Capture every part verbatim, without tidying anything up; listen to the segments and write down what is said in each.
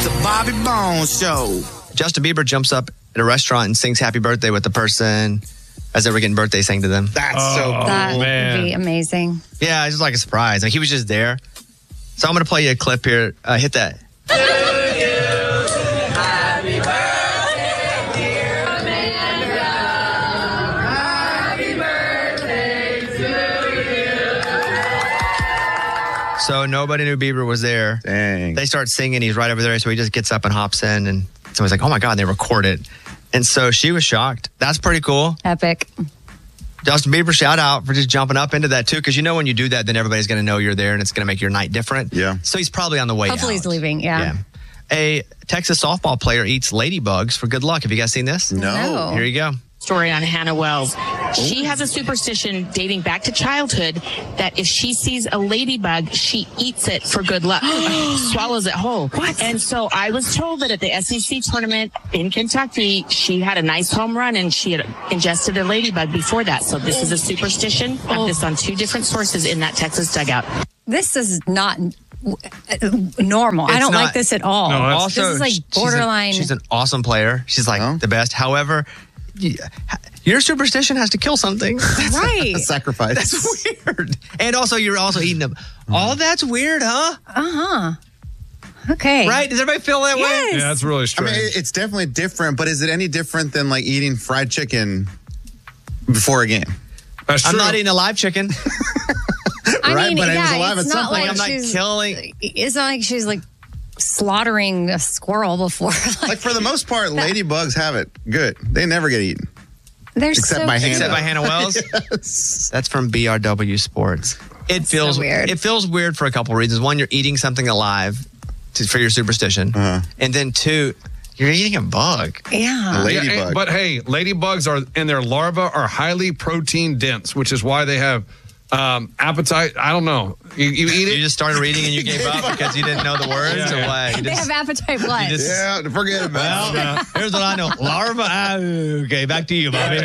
The Bobby Bones Show. Justin Bieber jumps up at a restaurant and sings happy birthday with the person as they were getting birthday sang to them. That's Oh, so cool. That man. would be amazing. Yeah, it's just like a surprise. Like, he was just there. So I'm going to play you a clip here. Uh, hit that. So nobody knew Bieber was there. Dang. They start singing. He's right over there. So he just gets up and hops in. And someone's like, oh my God, they record it. And so she was shocked. That's pretty cool. Epic. Justin Bieber, shout out for just jumping up into that too. Because you know when you do that, then everybody's going to know you're there and it's going to make your night different. Yeah. So he's probably on the way Hopefully out. he's leaving. Yeah. A Texas softball player eats ladybugs for good luck. Have you guys seen this? No. No. Here you go. Story on Hannah Wells. She has a superstition dating back to childhood that if she sees a ladybug, she eats it for good luck, swallows it whole. What? And so I was told that at the S E C tournament in Kentucky, she had a nice home run and she had ingested a ladybug before that. So this is a superstition. I have this on two different sources in that Texas dugout. This is not normal. I It's don't not- like this at all. No, that's- Also, this is like she's a- borderline. She's, an awesome player. She's like Oh. the best. However, y- your superstition has to kill something. That's, right. A sacrifice. that's weird. And also, you're also eating them. All that's weird, huh? Okay. Right? Does everybody feel that way? Yes. Yeah, that's really I strange. mean, it- it's definitely different, but is it any different than like eating fried chicken before a game? That's I'm true. not eating a live chicken. I Right, mean, but it yeah, was alive it's at some not point. like I'm not she's killing. It's not like she's like slaughtering a squirrel before. Like for the most part, ladybugs have it good. They never get eaten. They're Except so by cute. Hannah. Except by Hannah Wells. Yes. That's from B R W Sports. It feels weird. It feels weird for a couple reasons. One, you're eating something alive to, for your superstition, Uh-huh. and then two, you're eating a bug. Yeah. A Yeah, ladybug. and- but hey, ladybugs are and their larvae are highly protein dense, which is why they have um, appetite. I don't know. You, you eat You it. just started reading and you gave up because you didn't know the words, Yeah, or yeah. what? You They just- have appetite blood. just- yeah, forget about it. Well, here's what I know. Larva. ah, Okay, back to you, Bobby.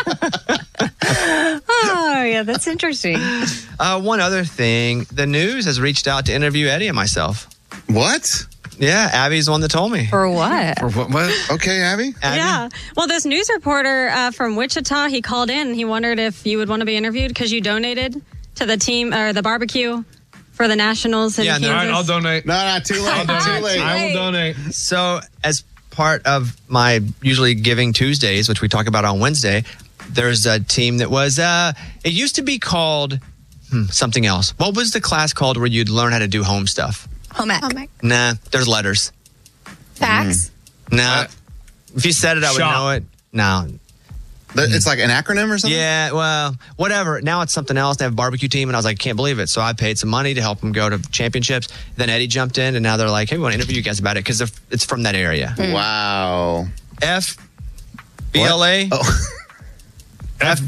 Oh, yeah, that's interesting. Uh, one other thing, the news has reached out to interview Eddie and myself. What? Yeah, Abby's the one that told me. For what? Or what, what? Okay, Abby. Abby? Yeah. Well, this news reporter uh, from Wichita, he called in. He wondered if you would want to be interviewed because you donated to the team or the barbecue for the Nationals in Yeah, no, All Kansas. right, I'll donate. No, not too late. Too late. I will donate. So, as part of my usually Giving Tuesdays, which we talk about on Wednesday, there's a team that was, uh, it used to be called hmm, something else. What was the class called where you'd learn how to do home stuff? Home ec. Nah, there's letters. Facts. Nah. If you said it, I would Shop. know it. No. Th- It's like an acronym or something? Yeah, well, whatever. Now it's something else. They have a barbecue team, and I was like, can't believe it. So I paid some money to help them go to championships. Then Eddie jumped in, and now they're like, hey, we want to interview you guys about it because it's from that area. Wow. F B L A. Oh. F.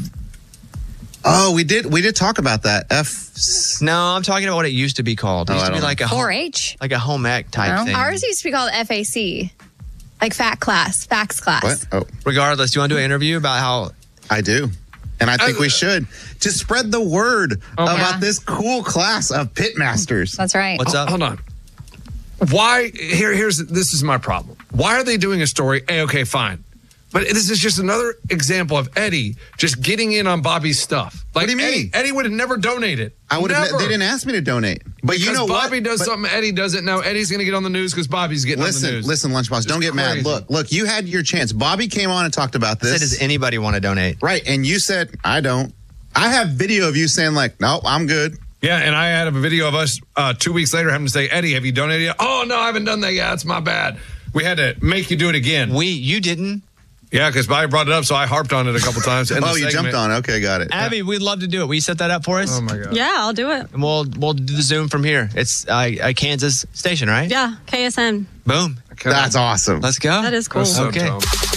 Oh, we did we did talk about that. F. No, I'm talking about what it used to be called. It Oh, used I to be don't like a four home, H. like a home ec type No. thing. Ours used to be called F A C, like fat class, facts class. What? Oh, Regardless, do you want to do an interview about how? I do. And I think Uh, we should to spread the word Oh, about yeah. this cool class of pitmasters. That's right. What's up? Hold on. Why? Here, here's this is my problem. Why are they doing a story? Hey, okay, fine. But this is just another example of Eddie just getting in on Bobby's stuff. Like What do you mean? Eddie, Eddie would have never donated. I would have. Never. They didn't ask me to donate, but you Because know Bobby what? does But something, Eddie doesn't. Now Eddie's going to get on the news because Bobby's getting on the Listen, news. listen, Lunchbox. Don't get mad. crazy. Look, look. You had your chance. Bobby came on and talked about I this. said, does anybody want to donate? Right, and you said I don't. I have video of you saying like, "No, I'm good." Yeah, and I had a video of us uh, two weeks later having to say, Eddie, have you donated yet? Oh, no, I haven't done that yet. That's my bad. We had to make you do it again. We, you didn't. Yeah, because Bobby brought it up, so I harped on it a couple times. in the Oh, you segment. jumped on. Okay, got it. Abby, we'd love to do it. Will you set that up for us? Oh, my God. Yeah, I'll do it. And we'll we'll do the Zoom from here. It's uh, a Kansas station, right? Yeah, K S M. Boom. Okay. That's awesome. Let's go. That is cool. That's so Okay. dumb.